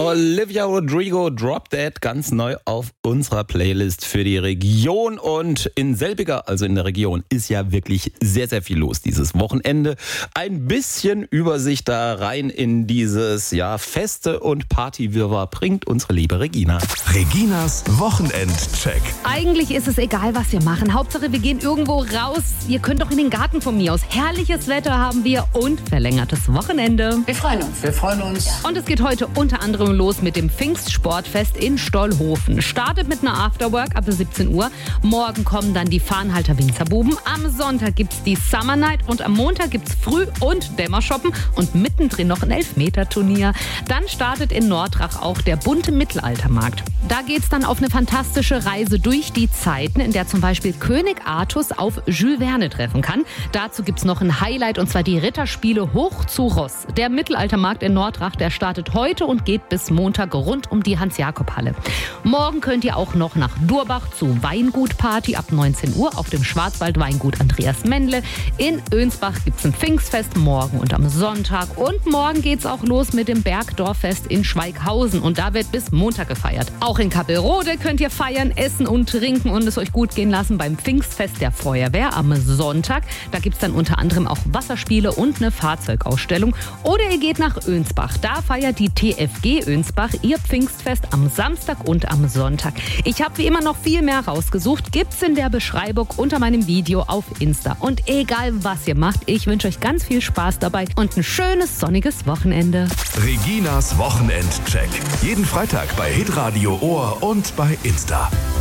Olivia Rodrigo, Drop Dead, ganz neu auf unserer Playlist für die Region. Und in Selbiger, also in der Region, ist ja wirklich sehr, sehr viel los dieses Wochenende. Ein bisschen Übersicht da rein in dieses Feste- und Partywirrwarr bringt unsere liebe Regina. Reginas Wochenendcheck. Eigentlich ist es egal, was wir machen. Hauptsache, wir gehen irgendwo raus. Ihr könnt doch in den Garten von mir aus. Herrliches Wetter haben wir und verlängertes Wochenende. Wir freuen uns. Und es geht heute unter anderem los mit dem Pfingstsportfest in Stollhofen. Startet mit einer Afterwork ab 17 Uhr. Morgen kommen dann die Farnhalter Winzerbuben. Am Sonntag gibt's die Summer Night und am Montag gibt's Früh- und Dämmershoppen und mittendrin noch ein Elfmeterturnier. Dann startet in Nordrach auch der bunte Mittelaltermarkt. Da geht's dann auf eine fantastische Reise durch die Zeiten, in der zum Beispiel König Artus auf Jules Verne treffen kann. Dazu gibt's noch ein Highlight und zwar die Ritterspiele hoch zu Ross. Der Mittelaltermarkt in Nordrach, der startet heute und geht bis Montag rund um die Hans-Jakob-Halle. Morgen könnt ihr auch noch nach Durbach zu Weingutparty ab 19 Uhr auf dem Schwarzwald-Weingut Andreas Mendle. In Önsbach gibt's ein Pfingstfest morgen und am Sonntag. Und morgen geht's auch los mit dem Bergdorffest in Schweighausen. Und da wird bis Montag gefeiert. Auch in Kappelrode könnt ihr feiern, essen und trinken und es euch gut gehen lassen beim Pfingstfest der Feuerwehr am Sonntag. Da gibt's dann unter anderem auch Wasserspiele und eine Fahrzeugausstellung. Oder ihr geht nach Önsbach. Da feiert die TFG Önsbach ihr Pfingstfest am Samstag und am Sonntag. Ich habe wie immer noch viel mehr rausgesucht. Gibt's in der Beschreibung unter meinem Video auf Insta. Und egal was ihr macht, ich wünsche euch ganz viel Spaß dabei und ein schönes sonniges Wochenende. Reginas Wochenendcheck. Jeden Freitag bei Hitradio Ohr und bei Insta.